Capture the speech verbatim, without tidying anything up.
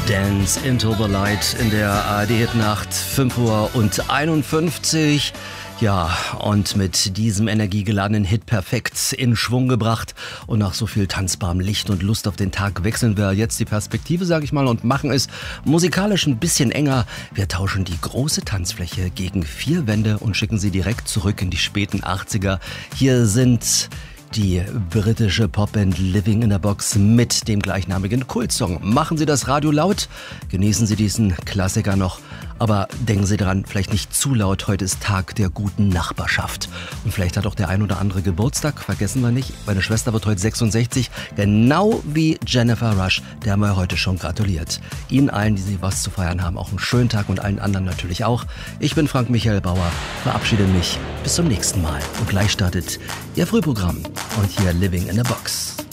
Dance into the Light in der A R D-Hitnacht, fünf Uhr einundfünfzig. Ja, und mit diesem energiegeladenen Hit perfekt in Schwung gebracht und nach so viel tanzbarem Licht und Lust auf den Tag wechseln wir jetzt die Perspektive, sag ich mal, und machen es musikalisch ein bisschen enger. Wir tauschen die große Tanzfläche gegen vier Wände und schicken sie direkt zurück in die späten achtziger. Hier sind die britische Popband Living in a Box mit dem gleichnamigen Kultsong. Machen Sie das Radio laut, genießen Sie diesen Klassiker noch, aber denken Sie dran, vielleicht nicht zu laut, heute ist Tag der guten Nachbarschaft. Und vielleicht hat auch der ein oder andere Geburtstag, vergessen wir nicht, meine Schwester wird heute sechsundsechzig, genau wie Jennifer Rush, der haben wir heute schon gratuliert. Ihnen allen, die Sie was zu feiern haben, auch einen schönen Tag und allen anderen natürlich auch. Ich bin Frank Michael Bauer, verabschiede mich, bis zum nächsten Mal. Und gleich startet Ihr Frühprogramm und hier Living in a Box.